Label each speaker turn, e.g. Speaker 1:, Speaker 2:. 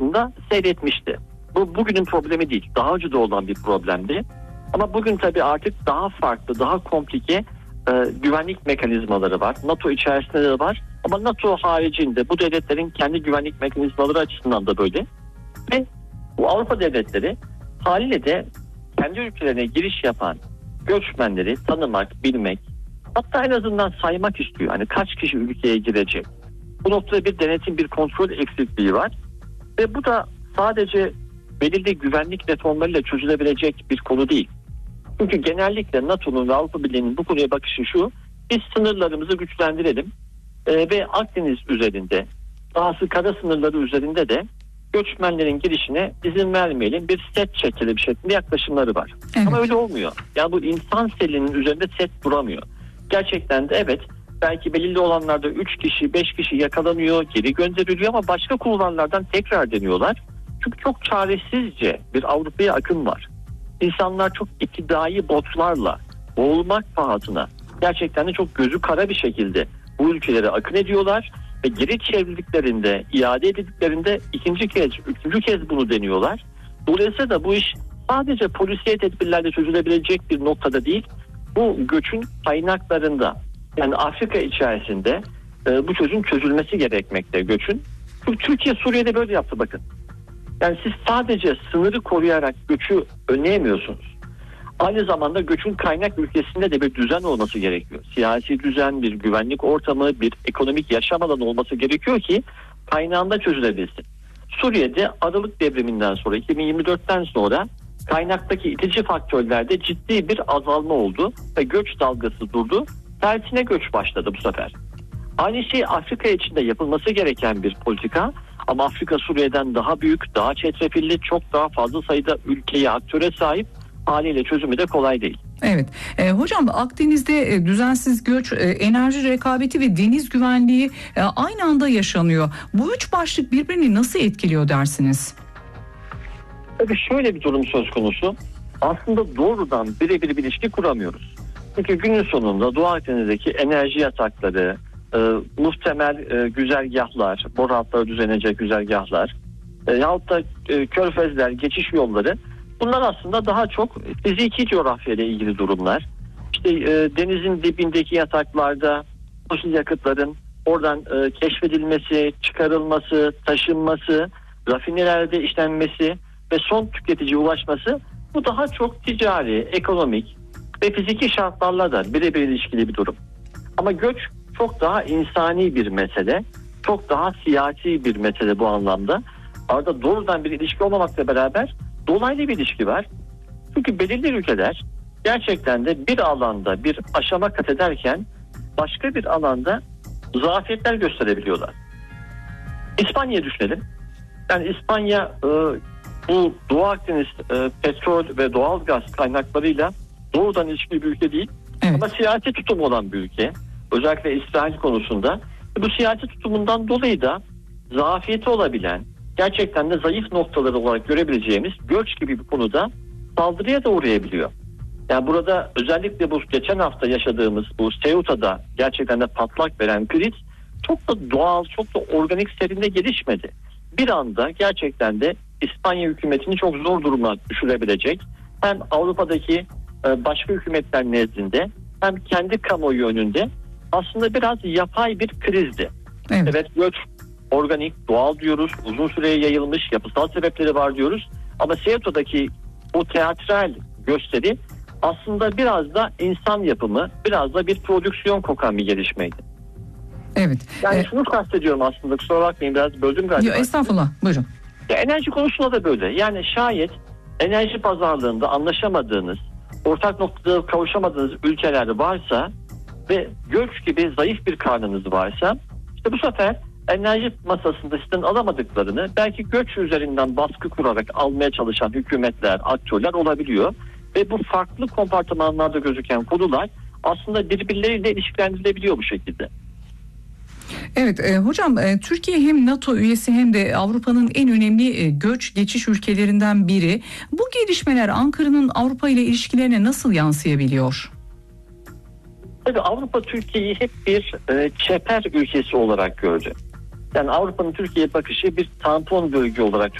Speaker 1: noktasında seyretmişti. Bu bugünün problemi değil. Daha önce de olan bir problemdi. Ama bugün tabii artık daha farklı, daha komplike güvenlik mekanizmaları var. NATO içerisinde de var. Ama NATO haricinde bu devletlerin kendi güvenlik mekanizmaları açısından da böyle. Ve bu Avrupa devletleri haliyle de kendi ülkelerine giriş yapan göçmenleri tanımak, bilmek, hatta en azından saymak istiyor. Hani kaç kişi ülkeye girecek. Bu noktada bir denetim, bir kontrol eksikliği var. Ve bu da sadece belirli güvenlik reformlarıyla çözülebilecek bir konu değil. Çünkü genellikle NATO'nun ve Avrupa Birliği'nin bu konuya bakışı şu: biz sınırlarımızı güçlendirelim ve Akdeniz üzerinde, dahası kara sınırları üzerinde de göçmenlerin girişine izin vermeyelim, bir set çekelim şeklinde yaklaşımları var.
Speaker 2: Evet.
Speaker 1: Ama öyle olmuyor. Yani bu insan selinin üzerinde set duramıyor. Gerçekten de evet, belki belirli olanlarda 3 kişi 5 kişi yakalanıyor, geri gönderiliyor ama başka kulvarlardan tekrar deniyorlar. Çünkü çok çaresizce bir Avrupa'ya akın var. İnsanlar çok iktidai botlarla boğulmak pahasına gerçekten de çok gözü kara bir şekilde bu ülkelere akın ediyorlar ve geri çevrildiklerinde, iade edildiklerinde ikinci kez, üçüncü kez bunu deniyorlar. Dolayısıyla da bu iş sadece polisiye tedbirlerle çözülebilecek bir noktada değil, bu göçün kaynaklarında, yani Afrika içerisinde bu çözüm çözülmesi gerekmekte göçün. Çünkü Türkiye Suriye'de böyle yaptı bakın. Yani siz sadece sınırı koruyarak göçü önleyemiyorsunuz. Aynı zamanda göçün kaynak ülkesinde de bir düzen olması gerekiyor. Siyasi düzen, bir güvenlik ortamı, bir ekonomik yaşam alanı olması gerekiyor ki kaynağında çözülebilsin. Suriye'de Aralık devriminden sonra, 2024'ten sonra kaynaktaki itici faktörlerde ciddi bir azalma oldu ve göç dalgası durdu. Tersine göç başladı bu sefer. Aynı şey Afrika için de yapılması gereken bir politika. Ama Afrika Suriye'den daha büyük, daha çetrefilli, çok daha fazla sayıda ülkeye, aktöre sahip, haliyle çözümü de kolay değil.
Speaker 2: Evet. Hocam Akdeniz'de düzensiz göç, enerji rekabeti ve deniz güvenliği aynı anda yaşanıyor. Bu üç başlık birbirini nasıl etkiliyor dersiniz?
Speaker 1: Tabii şöyle bir durum söz konusu. Aslında doğrudan birebir bir ilişki kuramıyoruz. Çünkü günün sonunda Doğu Akdeniz'deki enerji yatakları, muhtemel güzergahlar, boru hatları düzenlenecek güzergahlar yahut da körfezler, geçiş yolları, bunlar aslında daha çok fiziki coğrafyayla ilgili durumlar. İşte denizin dibindeki yataklarda fosil yakıtların oradan keşfedilmesi, çıkarılması, taşınması, rafinerelerde işlenmesi ve son tüketiciye ulaşması, bu daha çok ticari, ekonomik ve fiziki şartlarla da birebir ilişkili bir durum. Ama göç çok daha insani bir mesele, çok daha siyasi bir mesele bu anlamda. Arada doğrudan bir ilişki olmamakla beraber dolaylı bir ilişki var. Çünkü belirli ülkeler gerçekten de bir alanda bir aşama kat ederken başka bir alanda zafiyetler gösterebiliyorlar. İspanya'yı düşünelim. Yani İspanya bu Doğu Akdeniz petrol ve doğal gaz kaynaklarıyla doğrudan ilişkili bir ülke değil.
Speaker 2: Evet.
Speaker 1: Ama siyasi tutum olan bir ülke. Özellikle İsrail konusunda. Bu siyasi tutumundan dolayı da zafiyeti olabilen, gerçekten de zayıf noktaları olarak görebileceğimiz göç gibi bir konuda saldırıya da uğrayabiliyor. Yani burada özellikle bu geçen hafta yaşadığımız bu Ceuta'da gerçekten de patlak veren kriz çok da doğal, çok da organik serinde gelişmedi. Bir anda gerçekten de İspanya hükümetini çok zor duruma düşürebilecek, hem Avrupa'daki başka hükümetler nezdinde hem kendi kamuoyu önünde aslında biraz yapay bir krizdi. Evet, göç organik, doğal diyoruz, uzun süreye yayılmış, yapısal sebepleri var diyoruz. Ama Ceuta'daki o teatral gösteri aslında biraz da insan yapımı, biraz da bir prodüksiyon kokan bir gelişmeydi.
Speaker 2: Evet.
Speaker 1: Yani şunu kastediyorum aslında, kusura bakmayın biraz böldüm galiba.
Speaker 2: Yok, estağfurullah, buyurun.
Speaker 1: Ya, enerji konusunda da böyle. Yani şayet enerji pazarlığında anlaşamadığınız, ortak noktada kavuşamadığınız ülkeler varsa ve göç gibi zayıf bir karnınız varsa, işte bu sefer enerji masasında sizden alamadıklarını belki göç üzerinden baskı kurarak almaya çalışan hükümetler, aktörler olabiliyor. Ve bu farklı kompartımanlarda gözüken konular aslında birbirleriyle ilişkilendirilebiliyor bu şekilde.
Speaker 2: Evet hocam, Türkiye hem NATO üyesi hem de Avrupa'nın en önemli göç geçiş ülkelerinden biri. Bu gelişmeler Ankara'nın Avrupa ile ilişkilerine nasıl yansıyabiliyor?
Speaker 1: Tabii Avrupa Türkiye'yi hep bir çeper ülkesi olarak gördü. Yani Avrupa'nın Türkiye'ye bakışı bir tampon bölge olarak